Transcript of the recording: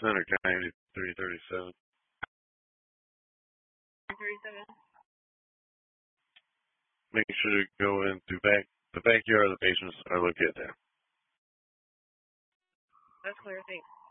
Center County 337. 337. Make sure to go into the backyard of the patients are located there. That's clear, thanks.